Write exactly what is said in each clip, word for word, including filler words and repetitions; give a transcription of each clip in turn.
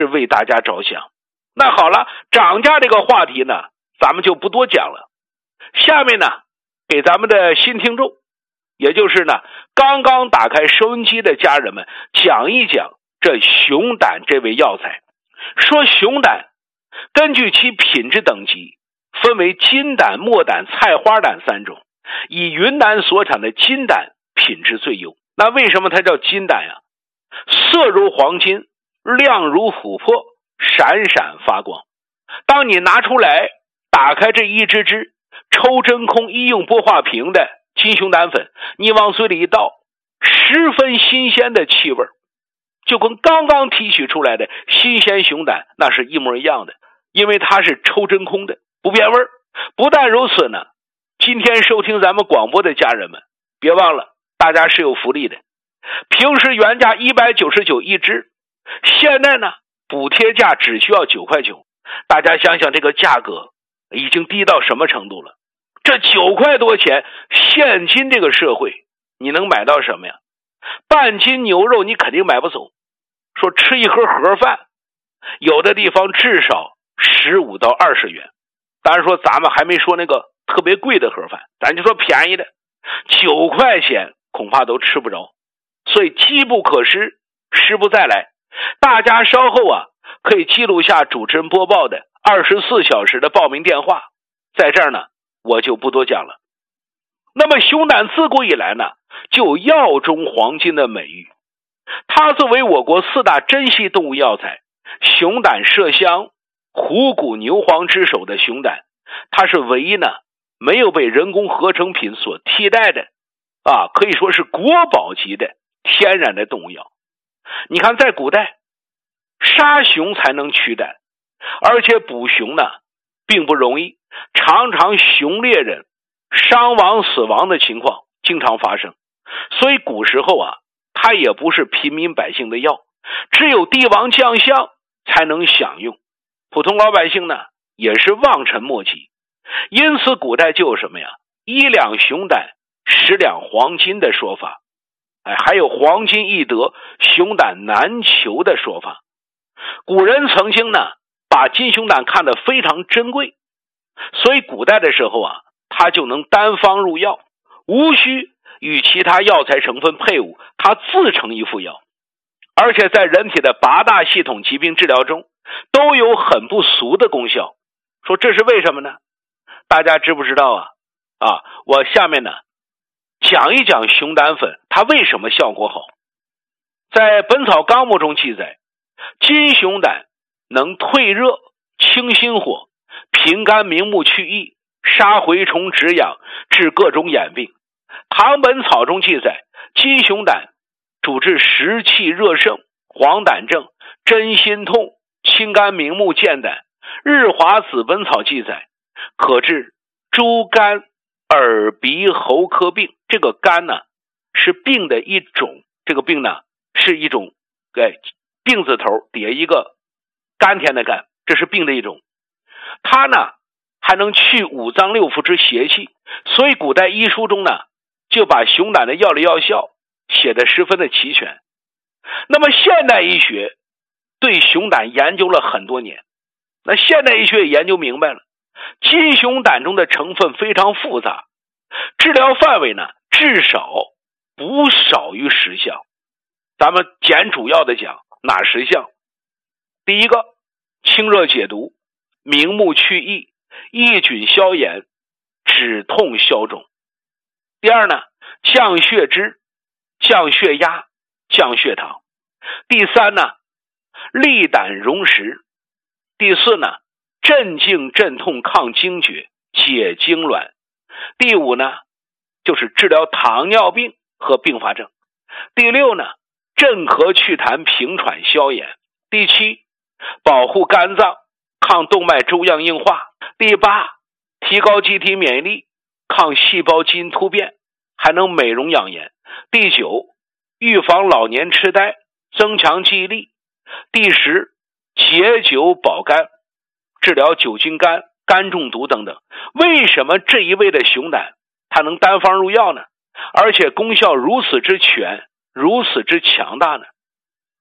是为大家着想。那好了，涨价这个话题呢，咱们就不多讲了。下面呢，给咱们的新听众，也就是呢刚刚打开收音机的家人们，讲一讲这熊胆这味药材。说熊胆根据其品质等级分为金胆、墨胆、菜花胆三种，以云南所产的金胆品质最优。那为什么它叫金胆呀？色如黄金，亮如琥珀，闪闪发光。当你拿出来打开这一支支抽真空医用玻化瓶的金熊胆粉，你往嘴里一倒，十分新鲜的气味，就跟刚刚提取出来的新鲜熊胆那是一模一样的，因为它是抽真空的，不变味儿。不但如此呢，今天收听咱们广播的家人们，别忘了大家是有福利的。平时原价一百九十九一支，现在呢补贴价只需要九块九。大家想想这个价格已经低到什么程度了？这九块多钱，现今这个社会你能买到什么呀？半斤牛肉你肯定买不走，说吃一盒盒饭，有的地方至少十五到二十元。当然说咱们还没说那个特别贵的盒饭，咱就说便宜的，九块钱恐怕都吃不着。所以机不可失，失不再来。大家稍后啊可以记录下主持人播报的二十四小时的报名电话，在这儿呢我就不多讲了。那么熊胆自古以来呢就有药中黄金的美誉，它作为我国四大珍稀动物药材，熊胆、麝香、虎骨、牛黄之首的熊胆，它是唯一呢没有被人工合成品所替代的啊，可以说是国宝级的天然的动物药。你看在古代杀熊才能驱胆，而且捕熊呢并不容易，常常熊猎人伤亡死亡的情况经常发生，所以古时候啊它也不是平民百姓的药，只有帝王将相才能享用，普通老百姓呢也是望尘莫及。因此古代就有什么呀，一两熊胆十两黄金的说法，哎，还有黄金易得熊胆难求的说法。古人曾经呢把金熊胆看得非常珍贵，所以古代的时候啊它就能单方入药，无需与其他药材成分配伍，它自成一副药。而且在人体的八大系统疾病治疗中都有很不俗的功效。说这是为什么呢？大家知不知道啊？啊，我下面呢讲一讲熊胆粉它为什么效果好。在本草纲目中记载，金熊胆能退热、清心火、平肝明目、去疫、杀蛔虫、止痒、治各种眼病。唐本草中记载，金熊胆主治湿气热盛、黄疸症、真心痛、清肝明目、健胆。日华子本草记载，可治猪肝、耳鼻喉科病。这个肝呢是病的一种，这个病呢是一种哎病字头底下一个甘甜的甘，这是病的一种。它呢还能去五脏六腑之邪气，所以古代医书中呢就把熊胆的药理药效写得十分的齐全。那么现代医学对熊胆研究了很多年，那现代医学也研究明白了，金熊胆中的成分非常复杂，治疗范围呢至少不少于十项。咱们简主要的讲哪十项？第一个，清热解毒、明目去疫、抑菌消炎、止痛消肿。第二呢，降血脂、降血压、降血糖。第三呢，利胆溶石。第四呢，镇静镇痛抗惊厥解痉挛。第五呢，就是治疗糖尿病和并发症。第六呢，镇咳祛痰平喘消炎。第七，保护肝脏抗动脉粥样硬化。第八，提高机体免疫力抗细胞基因突变，还能美容养颜。第九，预防老年痴呆增强记忆力。第十，解酒保肝，治疗酒精肝、肝中毒等等。为什么这一味的熊胆它能单方入药呢？而且功效如此之全，如此之强大呢？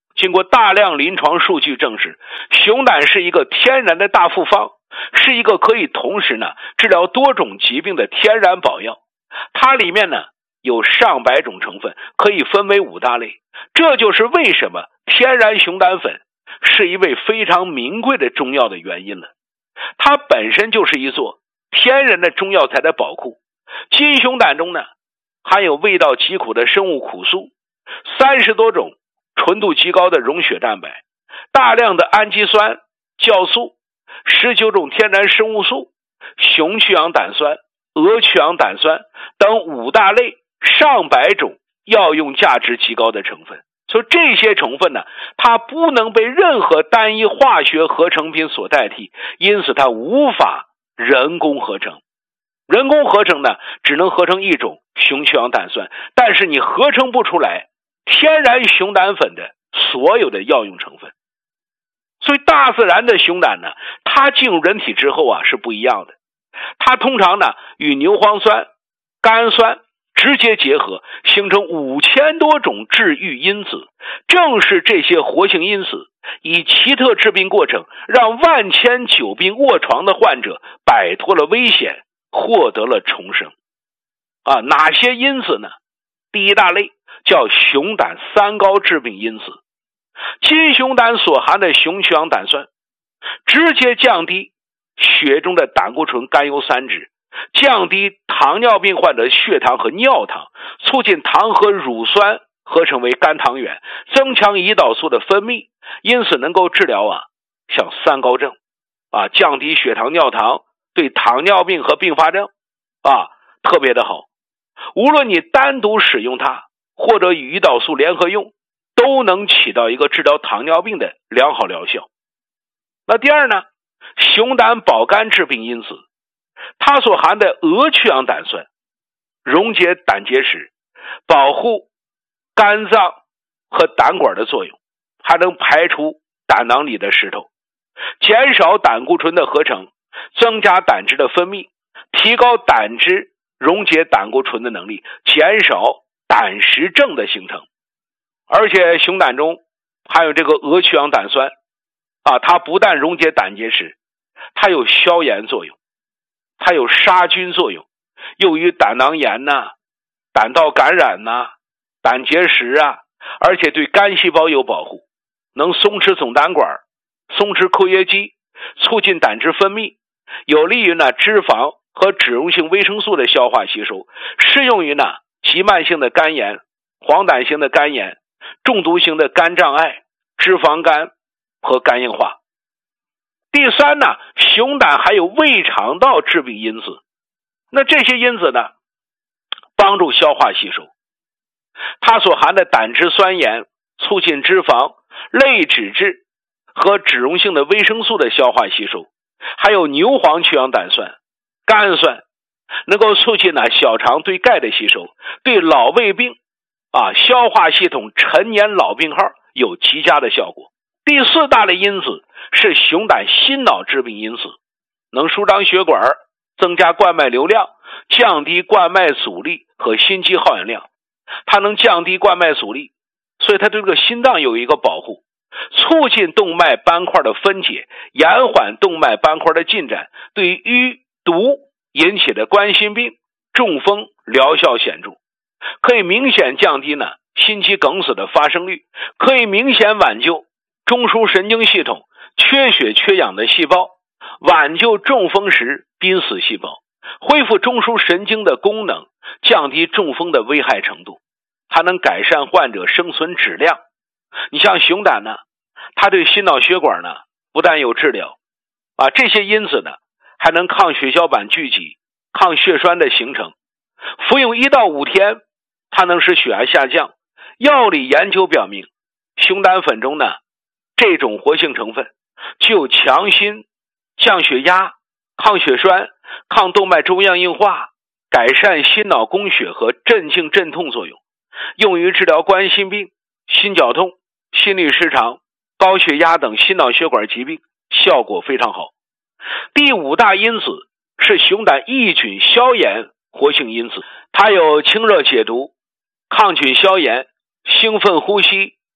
经过大量临床数据证实，熊胆是一个天然的大复方，是一个可以同时呢治疗多种疾病的天然宝药。它里面呢有上百种成分，可以分为五大类。这就是为什么天然熊胆粉是一味非常名贵的中药的原因了。它本身就是一座天然的中药材的宝库。金熊胆中呢含有味道极苦的生物苦素，三十多种纯度极高的溶血蛋白，大量的氨基酸、酵素，十九种天然生物素，雄去氧胆酸、鹅去氧胆酸等五大类上百种药用价值极高的成分。所以这些成分呢，它不能被任何单一化学合成品所代替，因此它无法人工合成。人工合成呢，只能合成一种雄去氧胆酸，但是你合成不出来天然熊胆粉的所有的药用成分。所以大自然的熊胆呢，它进入人体之后啊是不一样的。它通常呢与牛磺酸、甘酸直接结合，形成五千多种治愈因子。正是这些活性因子以奇特致病过程，让万千久病卧床的患者摆脱了危险，获得了重生。啊，哪些因子呢？第一大类叫熊胆三高致病因子。金熊胆所含的雄去氧胆酸直接降低血中的胆固醇甘油三酯，降低糖尿病患者的血糖和尿糖，促进糖和乳酸合成为肝糖原，增强胰岛素的分泌，因此能够治疗啊像三高症啊，降低血糖尿糖，对糖尿病和并发症啊特别的好。无论你单独使用它或者与胰岛素联合用，都能起到一个治疗糖尿病的良好疗效。那第二呢，熊胆保肝致病因子，它所含的鹅去氧胆酸溶解胆结石，保护肝脏和胆管的作用，还能排除胆囊里的石头，减少胆固醇的合成，增加胆汁的分泌，提高胆汁溶解胆固醇的能力，减少胆石症的形成。而且熊胆中含有这个鹅去氧胆酸啊，它不但溶解胆结石，它有消炎作用，它有杀菌作用，用于胆囊炎呐、啊、胆道感染呐、啊、胆结石啊，而且对肝细胞有保护，能松弛总胆管，松弛括约肌，促进胆汁分泌，有利于呢脂肪和脂溶性维生素的消化吸收，适用于呢急慢性的肝炎、黄疸型的肝炎、中毒性的肝障碍、脂肪肝和肝硬化。第三呢，熊胆还有胃肠道致病因子。那这些因子呢，帮助消化吸收。它所含的胆汁酸盐促进脂肪、类脂质和脂溶性的维生素的消化吸收，还有牛磺去氧胆酸、甘酸，能够促进呢小肠对钙的吸收，对老胃病啊、消化系统陈年老病号有极佳的效果。第四大类因子是熊胆心脑致病因子，能舒张血管，增加冠脉流量，降低冠脉阻力和心肌耗氧量。它能降低冠脉阻力，所以它对这个心脏有一个保护，促进动脉斑块的分解，延缓动脉斑块的进展，对于淤毒引起的冠心病、中风疗效显著，可以明显降低呢心肌梗死的发生率，可以明显挽救中枢神经系统缺血缺氧的细胞，挽救中风时濒死细胞，恢复中枢神经的功能，降低中风的危害程度，还能改善患者生存质量。你像熊胆呢，它对心脑血管呢不但有治疗啊，这些因子呢还能抗血小板聚集，抗血栓的形成。服用一到五天，它能使血压下降。药理研究表明，熊胆粉中呢这种活性成分具有强心、降血压、抗血栓、抗动脉粥样硬化、改善心脑供血和镇静镇痛作用，用于治疗冠心病、心绞痛、心律失常、高血压等心脑血管疾病，效果非常好。第五大因子是熊胆抑菌消炎活性因子，它有清热解毒、抗菌消炎、兴奋呼吸、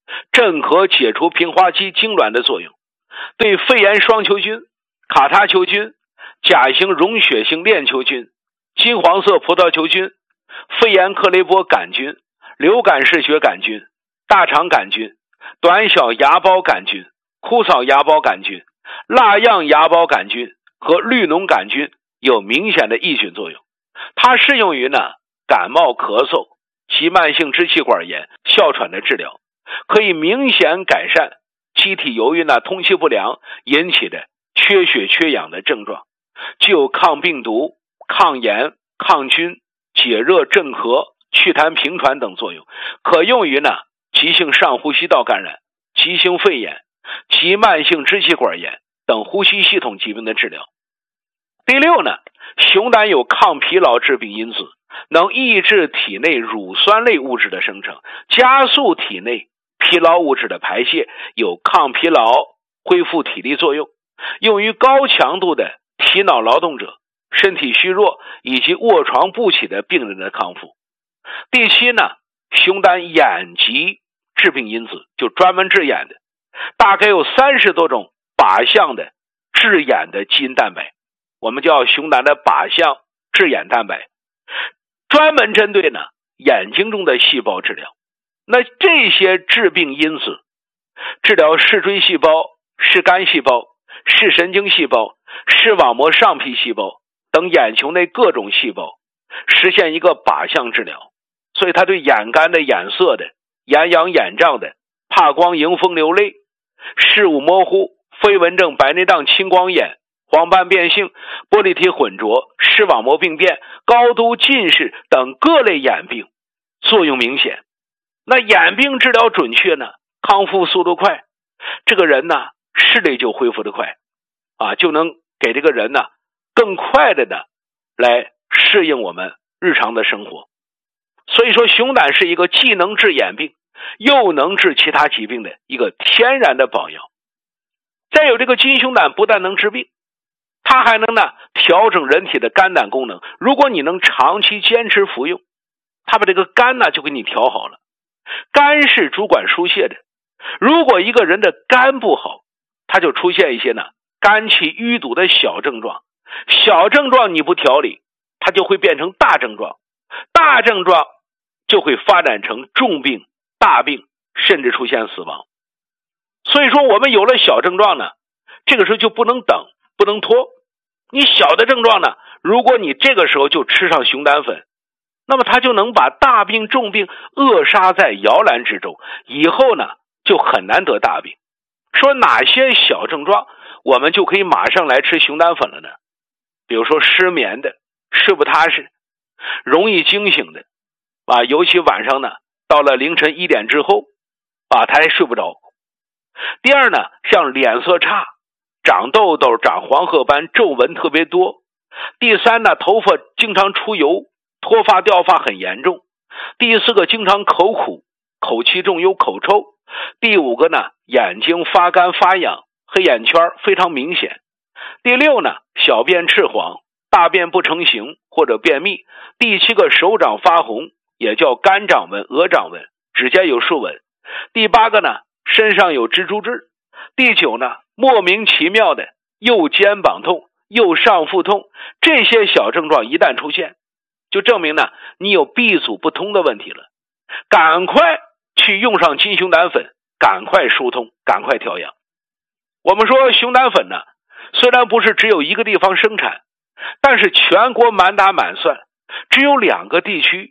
镇咳解除平滑肌痉挛的作用，对肺炎双球菌、卡他球菌、甲型溶血性链球菌、金黄色葡萄球菌、肺炎克雷伯杆菌、流感氏血杆菌、大肠杆菌、短小芽孢杆菌、枯草芽孢杆菌、蜡样芽孢杆菌和绿脓杆菌有明显的抑菌作用。它适用于呢感冒、咳嗽、急慢性支气管炎、哮喘的治疗，可以明显改善机体由于呢通气不良引起的缺血缺氧的症状，具有抗病毒、抗炎、抗菌、解热镇咳、祛痰平喘等作用，可用于呢急性上呼吸道感染、急性肺炎、急慢性支气管炎等呼吸系统疾病的治疗。第六呢，熊胆有抗疲劳致病因子，能抑制体内乳酸类物质的生成，加速体内疲劳物质的排泄，有抗疲劳、恢复体力作用，用于高强度的体脑劳动者、身体虚弱以及卧床不起的病人的康复。第七呢，熊胆眼疾致病因子，就专门治眼的，大概有三十多种靶向的治眼的基因蛋白，我们叫熊胆的靶向治眼蛋白，专门针对呢眼睛中的细胞治疗。那这些致病因子治疗视锥细胞、视肝细胞、视神经细胞、视网膜上皮细胞等眼球内各种细胞，实现一个靶向治疗。所以它对眼干的、眼涩的、眼痒眼胀的、怕光迎风流泪、视物模糊、飞蚊症、白内障、青光眼、黄斑变性、玻璃体混浊、视网膜病变、高度近视等各类眼病作用明显。那眼病治疗准确呢，康复速度快，这个人呢视力就恢复得快啊，就能给这个人呢更快的呢来适应我们日常的生活。所以说熊胆是一个既能治眼病又能治其他疾病的一个天然的宝药。再有这个金熊胆不但能治病，它还能呢调整人体的肝胆功能。如果你能长期坚持服用，它把这个肝呢就给你调好了。肝是主管疏泄的，如果一个人的肝不好，他就出现一些呢肝气淤堵的小症状，小症状你不调理，它就会变成大症状，大症状就会发展成重病、大病，甚至出现死亡。所以说我们有了小症状呢，这个时候就不能等，不能拖。你小的症状呢，如果你这个时候就吃上熊胆粉，那么它就能把大病重病扼杀在摇篮之中，以后呢就很难得大病。说哪些小症状我们就可以马上来吃熊胆粉了呢？比如说失眠的、睡不踏实、容易惊醒的啊，尤其晚上呢到了凌晨一点之后啊，他还睡不着。第二呢，像脸色差、长痘痘、长黄褐斑、皱纹特别多。第三呢，头发经常出油，脱发掉发很严重。第四个，经常口苦，口气重，有口臭。第五个呢，眼睛发干发痒，黑眼圈非常明显。第六呢，小便赤黄，大便不成形或者便秘。第七个，手掌发红，也叫肝掌纹、额掌纹，指甲有竖纹。第八个呢，身上有蜘蛛痣。第九呢，莫名其妙的右肩膀痛、右上腹痛，这些小症状一旦出现，就证明呢你有闭阻不通的问题了，赶快去用上金熊胆粉，赶快疏通，赶快调养。我们说熊胆粉呢，虽然不是只有一个地方生产，但是全国满打满算只有两个地区